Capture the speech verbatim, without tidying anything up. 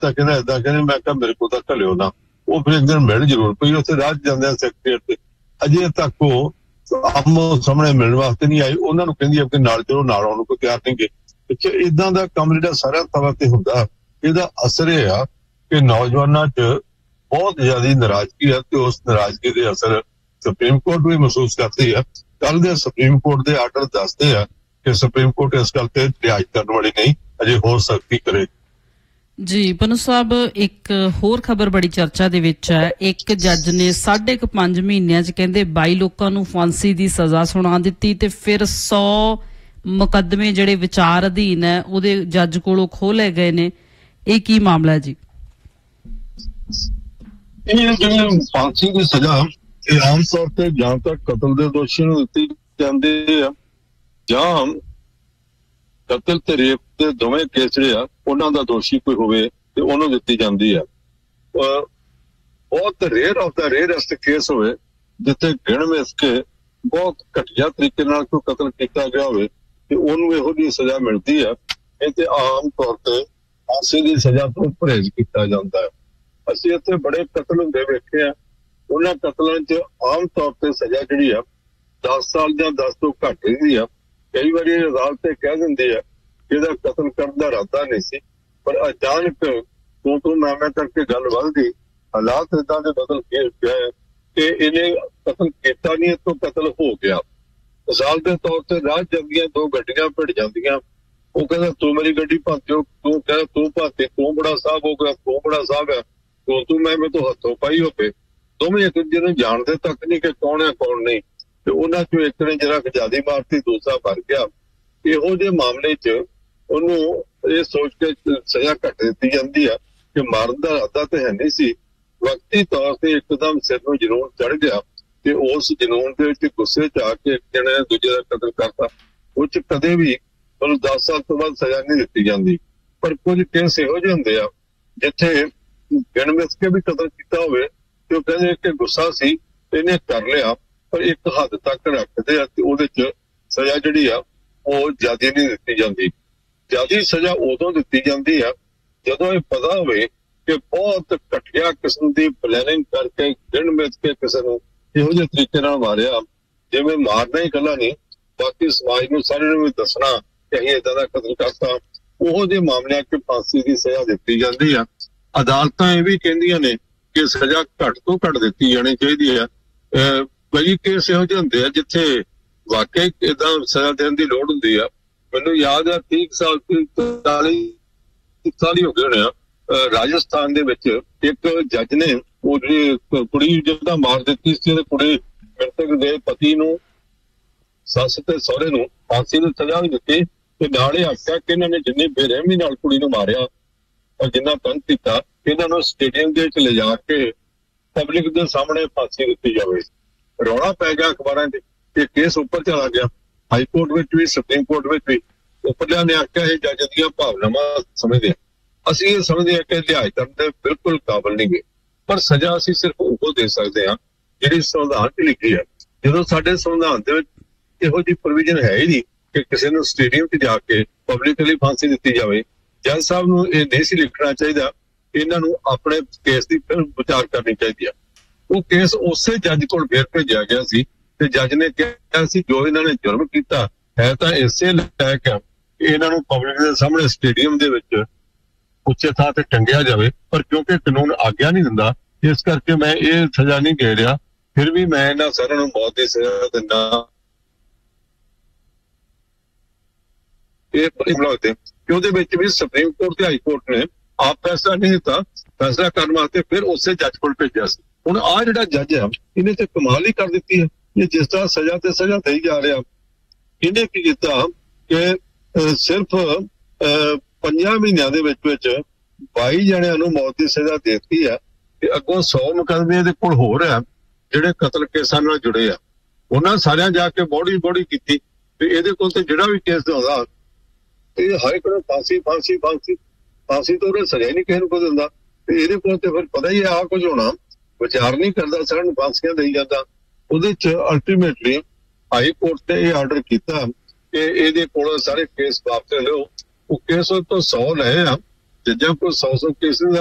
ਤਾਂ ਕਹਿੰਦਾ ਏਦਾਂ ਕਹਿੰਦੇ, ਮੈਂ ਕਿਹਾ ਮੇਰੇ ਕੋਲ ਤਾਂ ਘਲਿਓ ਨਾ। ਉਹ ਫਿਰ ਇੱਕ ਦਿਨ ਮਿਲ ਜ਼ਰੂਰ ਪਈ, ਉੱਥੇ ਰਾਹ ਜਾਂਦੇ ਆ ਸੈਕਟਰੀਏਟ ਤੇ, ਅਜੇ ਤੱਕ ਉਹ ਆਮੋ ਸਾਹਮਣੇ ਮਿਲਣ ਵਾਸਤੇ ਨਹੀਂ ਆਈ। ਉਹਨਾਂ ਨੂੰ ਕਹਿੰਦੀ ਆਪਣੇ ਨਾਲ ਚਲੋ, ਨਾਲ ਆਉਣ ਨੂੰ ਕੋਈ ਤਿਆਰ ਨਹੀਂ ਗੇ। ਏਦਾਂ ਦਾ ਕੰਮ ਜਿਹੜਾ ਸਾਰਿਆਂ ਤੌਰ ਤੇ ਹੁੰਦਾ, ਇਹਦਾ ਅਸਰ ਇਹ ਆ ਕਿ ਨੌਜਵਾਨਾਂ 'ਚ ਬਹੁਤ ਜ਼ਿਆਦਾ ਨਾਰਾਜ਼ਗੀ ਹੈ, ਤੇ ਉਸ ਨਾਰਾਜ਼ਗੀ ਦੇ ਅਸਰ ਸੁਪਰੀਮ ਕੋਰਟ ਵੀ ਮਹਿਸੂਸ ਕਰਦੀ ਹੈ। ਕੱਲ ਦੇ ਸੁਪਰੀਮ ਕੋਰਟ ਦੇ ਆਰਡਰ ਦੱਸਦੇ ਆ ਕਿ ਸੁਪਰੀਮ ਕੋਰਟ ਇਸ ਗੱਲ ਤੇ ਰਿਆਇਤ ਕਰਨ ਵਾਲੀ ਨਹੀਂ, ਅਜੇ ਹੋਰ ਸਖਤੀ ਕਰੇ। ਜੀ ਪਨੂ ਸਾਹਿਬ, ਇੱਕ ਹੋਰ ਖਬਰ ਬੜੀ ਚਰਚਾ ਦੇ ਵਿੱਚ ਹੈ। ਇੱਕ ਜੱਜ ਨੇ ਸਾਢੇ ਕੁ ਪੰਜ ਮਹੀਨਿਆਂ 'ਚ ਕਹਿੰਦੇ ਬਾਈ ਲੋਕਾਂ ਨੂੰ ਫਾਂਸੀ ਦੀ ਸਜ਼ਾ ਸੁਣਾ ਦਿੱਤੀ, ਤੇ ਫਿਰ ਸੌ ਮੁਕੱਦਮੇ ਜਿਹੜੇ ਵਿਚਾਰ ਅਧੀਨ ਹੈ ਉਹਦੇ ਜੱਜ ਕੋਲੋਂ ਖੋਹ ਲਏ ਗਏ ਨੇ। ਇਹ ਕੀ ਮਾਮਲਾ ਜੀ? ਇਹ ਜਿਹੜੀ ਫਾਂਸੀ ਦੀ ਸਜ਼ਾ ਇਹ ਆਮ ਤੌਰ ਤੇ ਜਾਂ ਤਾਂ ਕਤਲ ਦੇ ਦੋਸ਼ੀ ਨੂੰ ਦਿੱਤੀ ਜਾਂਦੀ ਆ, ਜਾਂ ਕਤਲ ਤੇ ਰੇਪ ਦੇ ਦੋਵੇਂ ਕੇਸ ਜਿਹੜੇ ਆ ਉਹਨਾਂ ਦਾ ਦੋਸ਼ੀ ਕੋਈ ਹੋਵੇ ਤੇ ਉਹਨੂੰ ਦਿੱਤੀ ਜਾਂਦੀ ਆ। ਬਹੁਤ rare of the rarest case ਹੋਵੇ ਜਿੱਥੇ ਗਿਣ ਮਿਸ ਕੇ ਬਹੁਤ ਘਟੀਆ ਤਰੀਕੇ ਨਾਲ ਕੋਈ ਕਤਲ ਕੀਤਾ ਗਿਆ ਹੋਵੇ ਤੇ ਉਹਨੂੰ ਇਹੋ ਜਿਹੀ ਸਜ਼ਾ ਮਿਲਦੀ ਆ। ਇਹ ਤੇ ਆਮ ਤੌਰ ਤੇ ਫਾਂਸੀ ਦੀ ਸਜ਼ਾ ਤੋਂ ਪਰਹੇਜ਼ ਕੀਤਾ ਜਾਂਦਾ ਹੈ। ਅਸੀਂ ਇੱਥੇ ਬੜੇ ਕਤਲ ਹੁੰਦੇ ਵੇਖੇ ਆ, ਉਹਨਾਂ ਕਤਲਾਂ 'ਚ ਆਮ ਤੌਰ ਤੇ ਸਜ਼ਾ ਜਿਹੜੀ ਆ ਦਸ ਸਾਲ ਜਾਂ ਦਸ ਤੋਂ ਘੱਟ ਰਹਿੰਦੀ ਆ। ਕਈ ਵਾਰੀ ਅਦਾਲਤ ਇਹ ਕਹਿ ਦਿੰਦੇ ਆ ਕਿ ਇਹਦਾ ਕਤਲ ਕਰਨ ਦਾ ਇਰਾਦਾ ਨਹੀਂ ਸੀ, ਪਰ ਅਚਾਨਕ ਤੂੰ ਤੂੰ ਮੈਂ ਮੈਂ ਕਰਕੇ ਗੱਲ ਵੱਧ ਗਈ, ਹਾਲਾਤ ਏਦਾਂ ਦੇ ਬਦਲ ਕੇ ਗਏ ਕਿ ਇਹਨੇ ਕਤਲ ਕੀਤਾ ਨਹੀਂ, ਇੱਥੋਂ ਕਤਲ ਹੋ ਗਿਆ। ਮਿਸਾਲ ਦੇ ਤੌਰ ਤੇ ਰਾਹ ਜਾਂਦੀਆਂ ਦੋ ਗੱਡੀਆਂ ਭਿੜ ਜਾਂਦੀਆਂ, ਉਹ ਕਹਿੰਦਾ ਤੂੰ ਮੇਰੀ ਗੱਡੀ ਭੰਨਿਓ, ਤੂੰ ਕਹਿੰਦਾ ਤੂੰ ਭਾਤੇ, ਤੂੰ ਬੜਾ ਸਾਹਿਬ ਹੋ ਗਿਆ, ਤੂੰ ਬੜਾ ਸਾਹਿਬ ਹੈ, ਤੂੰ ਤੂੰ ਮੈਂ ਮੈਂ ਤੋਂ ਹੱਥੋਂ ਪਾਈ ਹੋਵੇ। ਦੋਵੇਂ ਇੱਕ ਦੂਜੇ ਨੂੰ ਜਾਣਦੇ ਤੱਕ ਨਹੀਂ ਕਿ ਕੌਣ ਹੈ ਕੌਣ ਨਹੀਂ, ਤੇ ਉਹਨਾਂ ਚੋਂ ਇੱਕ ਨੇ ਜਰਾ ਜ਼ਿਆਦਾ ਮਾਰਤੀ, ਦੂਸਰਾ ਮਰ ਗਿਆ। ਇਹੋ ਜਿਹੇ ਮਾਮਲੇ 'ਚ ਉਹਨੂੰ ਇਹ ਸੋਚ ਕੇ ਸਜ਼ਾ ਘੱਟ ਦਿੱਤੀ ਜਾਂਦੀ ਆ ਕਿ ਮਾਰਨ ਦਾ ਇਰਾਦਾ ਤਾਂ ਹੈ ਨਹੀਂ ਸੀ, ਵਕਤੀ ਤੌਰ ਤੇ ਇੱਕਦਮ ਸਿਰ ਨੂੰ ਜਨੂਨ ਚੜ ਗਿਆ ਤੇ ਉਸ ਜਨੂਨ ਦੇ ਵਿੱਚ ਗੁੱਸੇ 'ਚ ਆ ਕੇ ਇੱਕ ਜਣੇ ਦੂਜੇ ਦਾ ਕਤਲ ਕਰਤਾ। ਉਹ 'ਚ ਕਦੇ ਵੀ ਉਹਨੂੰ ਦਸ ਸਾਲ ਤੋਂ ਬਾਅਦ ਸਜ਼ਾ ਨਹੀਂ ਦਿੱਤੀ ਜਾਂਦੀ। ਪਰ ਕੁਝ ਕੇਸ ਇਹੋ ਜਿਹੇ ਹੁੰਦੇ ਆ ਜਿੱਥੇ ਗਿਣ ਮਿਸ ਕੇ ਵੀ ਕਤਲ ਕੀਤਾ ਹੋਵੇ ਤੇ ਉਹ ਕਹਿੰਦੇ ਕਿ ਗੁੱਸਾ ਸੀ ਇਹਨੇ ਕਰ ਲਿਆ, ਪਰ ਇੱਕ ਹੱਦ ਤੱਕ ਰੱਖਦੇ ਆ ਤੇ ਉਹਦੇ 'ਚ ਸਜ਼ਾ ਜਿਹੜੀ ਆ ਉਹ ਜ਼ਿਆਦਾ ਨਹੀਂ ਦਿੱਤੀ ਜਾਂਦੀ। ਜ਼ਿਆਦਾ ਸਜ਼ਾ ਉਦੋਂ ਦਿੱਤੀ ਜਾਂਦੀ ਆ ਜਦੋਂ ਇਹ ਪਤਾ ਹੋਵੇ ਕਿ ਬਹੁਤ ਘਟੀਆ ਕਿਸਮ ਦੀ ਪਲੈਨਿੰਗ ਕਰਕੇ ਗਿਣ ਮਿਸ ਕੇ ਕਿਸੇ ਨੂੰ ਇਹੋ ਜਿਹੇ ਤਰੀਕੇ ਨਾਲ ਮਾਰਿਆ, ਜਿਵੇਂ ਮਾਰਨਾ ਹੀ ਇਕੱਲਾ ਨਹੀਂ, ਬਾਕੀ ਸਮਾਜ ਨੂੰ ਸਾਰਿਆਂ ਨੂੰ ਵੀ ਦੱਸਣਾ ਕਿ ਅਸੀਂ ਏਦਾਂ ਦਾ ਕਤਲ ਕਰਤਾ। ਉਹੋ ਜਿਹੇ ਮਾਮਲਿਆਂ 'ਚ ਫਾਂਸੀ ਦੀ ਸਜ਼ਾ ਦਿੱਤੀ ਜਾਂਦੀ ਆ। ਅਦਾਲਤਾਂ ਇਹ ਵੀ ਕਹਿੰਦੀਆਂ ਨੇ ਕਿ ਸਜ਼ਾ ਘੱਟ ਤੋਂ ਘੱਟ ਦਿੱਤੀ ਜਾਣੀ ਚਾਹੀਦੀ ਆ। ਕਈ ਕੇਸ ਇਹੋ ਜਿਹੇ ਹੁੰਦੇ ਆ ਜਿੱਥੇ ਵਾਕਈ ਏਦਾਂ ਸਜ਼ਾ ਦੇਣ ਦੀ ਲੋੜ ਹੁੰਦੀ ਆ। ਮੈਨੂੰ ਯਾਦ ਆ ਤੀਹ ਸਾਲ ਚਾਲੀ ਸਾਲ ਹੀ ਹੋ ਗਏ ਹੋਣੇ ਆ, ਰਾਜਸਥਾਨ ਦੇ ਵਿੱਚ ਇੱਕ ਜੱਜ ਨੇ ਉਹ ਜਿਹੜੀ ਕੁੜੀ ਜਿਹਦਾ ਮਾਰ ਦਿੱਤੀ ਸੀ, ਉਹਦੇ ਕੁੜੀ ਮ੍ਰਿਤਕ ਦੇ ਪਤੀ ਨੂੰ, ਸੱਸ ਤੇ ਸਹੁਰੇ ਨੂੰ ਫਾਂਸੀ ਦੀ ਸਜ਼ਾ ਵੀ ਦਿੱਤੀ ਤੇ ਨਾਲ ਇਹ ਆਖਿਆ ਕਿ ਇਹਨਾਂ ਨੇ ਜਿੰਨੀ ਬੇਰਹਿਮੀ ਨਾਲ ਕੁੜੀ ਨੂੰ ਮਾਰਿਆ ਔਰ ਜਿੰਨਾ ਤੰਗ ਕੀਤਾ, ਇਹਨਾਂ ਨੂੰ ਸਟੇਡੀਅਮ ਦੇ ਵਿੱਚ ਲਿਜਾ ਕੇ ਪਬਲਿਕ ਦੇ ਸਾਹਮਣੇ ਫਾਂਸੀ ਦਿੱਤੀ ਜਾਵੇ। ਰੌਲਾ ਪੈ ਗਿਆ ਅਖਬਾਰਾਂ 'ਚ, ਇਹ ਕੇਸ ਉੱਪਰ ਚਲਾ ਗਿਆ, ਹਾਈ ਕੋਰਟ ਵਿੱਚ ਵੀ ਸੁਪਰੀਮ ਕੋਰਟ ਵਿੱਚ ਵੀ। ਉੱਪਰਲਿਆਂ ਨੇ ਆਖਿਆ ਇਹ ਜੱਜ ਦੀਆਂ ਭਾਵਨਾਵਾਂ ਸਮਝਦੇ ਆ, ਅਸੀਂ ਇਹ ਸਮਝਦੇ ਹਾਂ ਕਿ ਲਿਹਾਜ਼ ਕਰਨ ਦੇ ਬਿਲਕੁਲ ਕਾਬਲ ਨਹੀਂ ਗਏ, ਪਰ ਸਜ਼ਾ ਅਸੀਂ ਸਿਰਫ ਉਹ ਦੇ ਸਕਦੇ ਹਾਂ ਜਿਹੜੀ ਸੰਵਿਧਾਨ 'ਚ ਲਿਖੀ ਹੈ। ਜਦੋਂ ਸਾਡੇ ਸੰਵਿਧਾਨ ਦੇ ਵਿੱਚ ਇਹੋ ਜਿਹੀ ਪ੍ਰੋਵੀਜ਼ਨ ਹੈ ਹੀ ਨਹੀਂ ਕਿ ਕਿਸੇ ਨੂੰ ਸਟੇਡੀਅਮ 'ਚ ਜਾ ਕੇ ਪਬਲਿਕਲੀ ਫਾਂਸੀ ਦਿੱਤੀ ਜਾਵੇ। ਜੱਜ ਸਾਹਿਬ ਨੂੰ ਇਹ ਨਹੀਂ ਸੀ ਲਿਖਣਾ ਚਾਹੀਦਾ, ਇਹਨਾਂ ਨੂੰ ਆਪਣੇ ਕੇਸ ਦੀ ਫਿਰ ਵਿਚਾਰ ਕਰਨੀ ਚਾਹੀਦੀ ਆ। ਉਹ ਕੇਸ ਉਸੇ ਜੱਜ ਕੋਲ ਫੇਰ ਭੇਜਿਆ ਗਿਆ ਸੀ ਤੇ ਜੱਜ ਨੇ ਕਿਹਾ ਸੀ ਜੋ ਇਹਨਾਂ ਨੇ ਜੁਰਮ ਕੀਤਾ ਹੈ ਤਾਂ ਇਸੇ ਲਾਇਕ ਆ ਕਿ ਇਹਨਾਂ ਨੂੰ ਪਬਲਿਕ ਦੇ ਸਾਹਮਣੇ ਸਟੇਡੀਅਮ ਦੇ ਵਿੱਚ ਉੱਚੇ ਥਾਂ ਤੇ ਟੰਗਿਆ ਜਾਵੇ, ਪਰ ਕਿਉਂਕਿ ਕਾਨੂੰਨ ਆਗਿਆ ਨਹੀਂ ਦਿੰਦਾ ਇਸ ਕਰਕੇ ਮੈਂ ਇਹ ਸਜ਼ਾ ਨਹੀਂ ਦੇ ਰਿਹਾ। ਫਿਰ ਵੀ ਮੈਂ ਇਹਨਾਂ ਸਾਰਿਆਂ ਨੂੰ ਮੌਤ ਦੀ ਸਜ਼ਾ ਦਿੰਦਾ। ਇਹ ਮਾਮਲਾ ਤੇ ਕਿ ਉਹਦੇ ਵਿੱਚ ਵੀ ਸੁਪਰੀਮ ਕੋਰਟ ਤੇ ਹਾਈ ਕੋਰਟ ਨੇ ਆਪ ਫੈਸਲਾ ਨਹੀਂ ਦਿੱਤਾ, ਫੈਸਲਾ ਕਰਨ ਵਾਸਤੇ ਫਿਰ ਉਸੇ ਜੱਜ ਕੋਲ ਭੇਜਿਆ ਸੀ। ਹੁਣ ਆਹ ਜਿਹੜਾ ਜੱਜ ਆ ਇਹਨੇ ਤੇ ਕਮਾਲ ਹੀ ਕਰ ਦਿੱਤੀ ਹੈ। ਇਹ ਜਿਸ ਤਰ੍ਹਾਂ ਸਜ਼ਾ ਤੇ ਸਜ਼ਾ ਦੇਈ ਜਾ ਰਿਹਾ, ਇਹਨੇ ਕੀ ਕੀਤਾ ਕਿ ਸਿਰਫ ਪੰਜਾਂ ਮਹੀਨਿਆਂ ਦੇ ਵਿੱਚ ਵਿੱਚ ਬਾਈ ਜਣਿਆਂ ਨੂੰ ਮੌਤ ਦੀ ਸਜ਼ਾ ਦੇ ਦਿੱਤੀ ਆ ਤੇ ਅੱਗੋਂ ਸੌ ਮੁਕੱਦਮੇ ਇਹਦੇ ਕੋਲ ਹੋਰ ਆ ਜਿਹੜੇ ਕਤਲ ਕੇਸਾਂ ਨਾਲ ਜੁੜੇ ਆ। ਉਹਨਾਂ ਸਾਰਿਆਂ ਜਾ ਕੇ ਬੋੜੀ ਬੋੜੀ ਕੀਤੀ ਤੇ ਇਹਦੇ ਕੋਲ ਤੇ ਜਿਹੜਾ ਵੀ ਕੇਸ ਆਉਂਦਾ ਇਹ ਹਾਈ ਕੋਰਟ ਫਾਂਸੀ ਫਾਂਸੀ ਫਾਂਸੀ ਫਾਂਸੀ ਤੋਂ ਉਹਨੇ ਸਜ਼ਾ ਨਹੀਂ ਕਿਸੇ ਨੂੰ ਕੋਈ ਦਿੰਦਾ ਤੇ ਇਹਦੇ ਕੋਲ ਤੇ ਫਿਰ ਪਤਾ ਹੀ ਆ ਕੁਝ ਹੋਣਾ, ਵਿਚਾਰ ਨਹੀਂ ਕਰਦਾ, ਸਾਰਿਆਂ ਨੂੰ ਫਾਂਸੀਆਂ ਦੇਈ ਜਾਂਦਾ। ਉਹਦੇ ਚ ਅਲਟੀਮੇਟਲੀ ਹਾਈ ਕੋਰਟ ਤੇ ਇਹ ਆਰਡਰ ਕੀਤਾ ਕਿ ਇਹਦੇ ਕੋਲ ਸਾਰੇ ਕੇਸ ਵਾਪਸ ਲਿਓ। ਉਹ ਕੇਸ ਉਹ ਤੋਂ ਸੌ ਲਏ ਆ ਤੇ ਜੇ ਕੋਈ ਸੌ ਸੌ ਕੇਸਿਸ